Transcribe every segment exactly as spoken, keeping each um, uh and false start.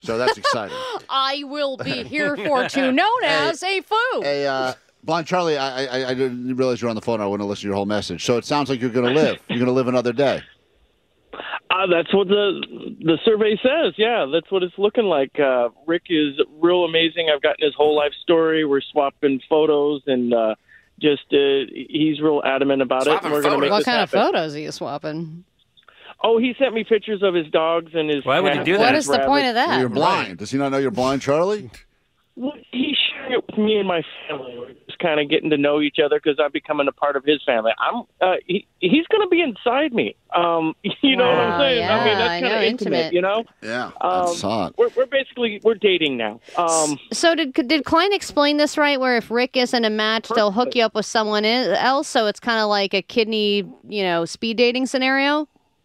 So that's exciting. I will be here for two, known as a foo. Hey, uh, Blind Charlie, I, I I didn't realize you were on the phone. I want to listen to your whole message. So it sounds like you're going to live. You're going to live another day. Uh, that's what the the survey says. Yeah, that's what it's looking like. Uh, Rick is real amazing. I've gotten his whole life story. We're swapping photos, and uh, just uh, he's real adamant about Swapping it. And we're going to make What this kind happen. of photos are you swapping? Oh, he sent me pictures of his dogs and his. Why would he cats do and that? What his is the point of rabbits. that? You're blind. Does he not know you're blind, Charlie? Well, he's sharing it with me and my family. We're just kind of getting to know each other because I'm becoming a part of his family. I'm. Uh, he, he's going to be inside me. Um, you know what Wow, I'm saying? I mean, yeah, I that's kind know, of intimate, intimate. You know? Yeah, Um, that's hot. We're, we're basically we're dating now. Um, So did did Klein explain this right? Where if Rick isn't a match, they'll hook you up with someone else. So it's kind of like a kidney, you know, speed dating scenario.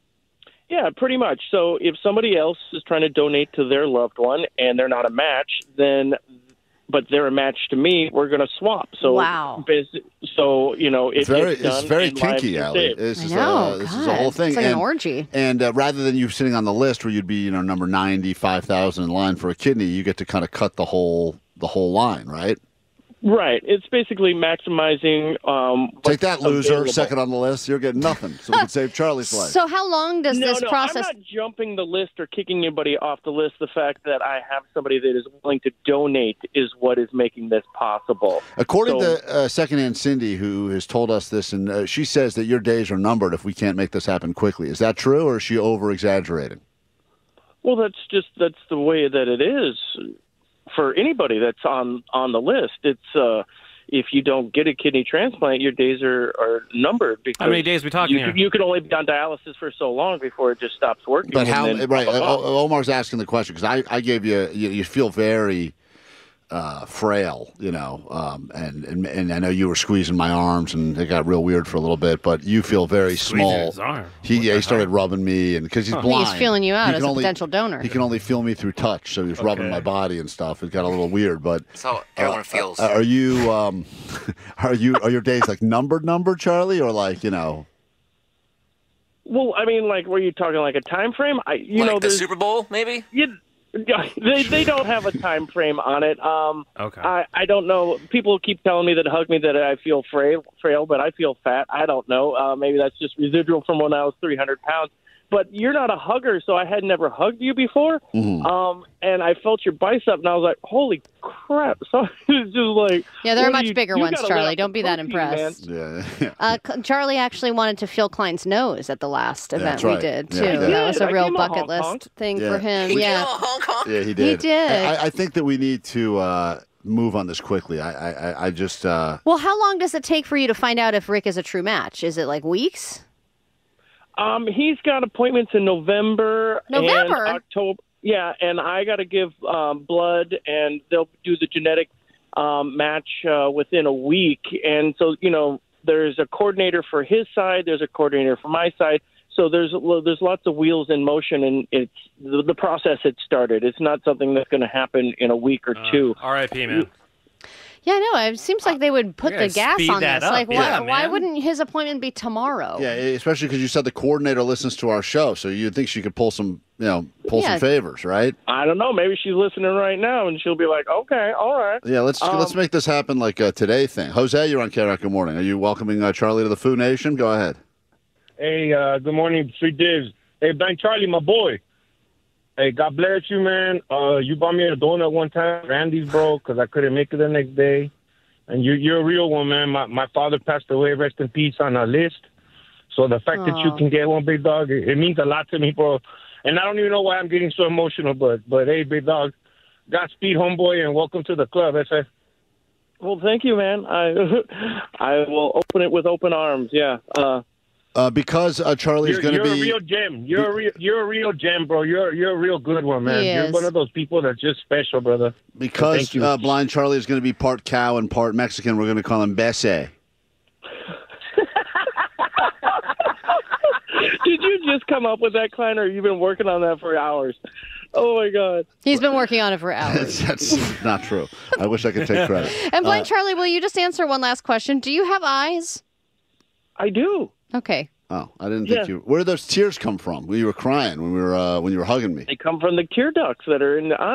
Yeah, pretty much. So if somebody else is trying to donate to their loved one and they're not a match, then but they're a match to me, we're going to swap. So Wow. basi- So you know, it It's very, gets done it's very and lives kinky, are Allie. saved. This I is, know. uh, this is a God, whole thing. It's like and an orgy. and uh, rather than you sitting on the list where you'd be, you know, number ninety-five thousand in line for a kidney, you get to kind of cut the whole the whole line, right? Right. It's basically maximizing. Um, Take that, what's loser. available. Second on the list. You're getting nothing. So we can save Charlie's life. So how long does No, this no, process? I'm not jumping the list or kicking anybody off the list. The fact that I have somebody that is willing to donate is what is making this possible. According So- to uh, secondhand Cindy, who has told us this, and uh, she says that your days are numbered if we can't make this happen quickly. Is that true, or is she over exaggerating? Well, that's just that's the way that it is for anybody that's on on the list. It's uh, if you don't get a kidney transplant, your days are, are numbered. Because How many days we talking you, here? You can only be on dialysis for so long before it just stops working. But and how? then- Right. O- Omar's asking the question because I, I gave you, you. You feel very uh, frail, you know, um, and, and and I know you were squeezing my arms, and it got real weird for a little bit. But you feel very Squeezing small. his arm? He What yeah, the he started hell? rubbing me, and because he's Huh. blind, He's feeling you out he as can a only- potential donor. He can only feel me through touch, so he was rubbing Okay. my body and stuff. It got a little weird, but That's how everyone feels. uh, are you um, are you are your days like numbered, numbered, Charlie, or like you know? Well, I mean, like, were you talking like a time frame? I, you like know, the there's Super Bowl, maybe? you, they they don't have a time frame on it. Um, Okay. I I don't know. People keep telling me that hug me that I feel frail, frail, but I feel fat. I don't know. Uh, maybe that's just residual from when I was three hundred pounds. But you're not a hugger, so I had never hugged you before. Mhm. Um, and I felt your bicep, and I was like, "Holy crap!" So it's just like, Yeah, there are what much do you- bigger you ones, gotta let Charlie. out Don't the be that protein, man. impressed. Yeah, yeah. Uh, C- Charlie actually wanted to feel Klein's nose at the last event that's we right. did Yeah, too. he did. That was a I real gave him a bucket honk list honk. thing Yeah. for him. You Yeah. know, Hong Kong? Yeah, he did. did. I, I think that we need to uh, move on this quickly. I, I, I- I just. Uh, Well, how long does it take for you to find out if Rick is a true match? Is it like weeks? Um, he's got appointments in November, November? and October. Yeah, and I got to give um, blood, and they'll do the genetic um, match uh, within a week. And so, you know, there's a coordinator for his side, there's a coordinator for my side. So there's well, there's lots of wheels in motion, and it's the, the process had started. It's not something that's going to happen in a week or Uh, two. R I P, man. Yeah, I know. It seems like they would put We the gotta gas speed on that this. up. Like, Yeah, why, why man. wouldn't his appointment be tomorrow? yeah, especially because you said the coordinator listens to our show, so you'd think she could pull some, you know, pull Yeah. some favors, right? I don't know. Maybe she's listening right now, and she'll be like, "Okay, all right." Yeah, let's Um, let's make this happen like a today thing. Jose, you're on K-Rock. Good morning. Are you welcoming uh, Charlie to the Foo Nation? Go ahead. Hey, uh, good morning, Sweet Dibs. Hey, Ben Charlie, my boy. Hey, God bless you, man. Uh, you bought me a donut one time, Randy's, bro, because I couldn't make it the next day. And you, you're a real one, man. My my father passed away, rest in peace, on a list. So the fact that you Aw. can get one, big dog, it, it means a lot to me, bro. And I don't even know why I'm getting so emotional, but but hey, big dog, Godspeed, homeboy, and welcome to the club, S F. Well, thank you, man. I I will open it with open arms. Yeah. Uh, Uh, because uh, Charlie's You're, going to you're be. a real gem. You're a real, you're a real gem, bro. You're you're a real good one, man. He You're is. one of those people that's just special, brother. Because Thank you. uh, Blind Charlie is going to be part cow and part Mexican, we're going to call him Besse. Did you just come up with that, Klein, or you've been working on that for hours? Oh, my God. He's been working on it for hours. That's, that's not true. I wish I could take credit. And Blind Uh, Charlie, will you just answer one last question? Do you have eyes? I do. Okay. Oh, I didn't think Yeah. you. Where did those tears come from? When you were crying when we were uh, when you were hugging me. They come from the tear ducts that are in the eye.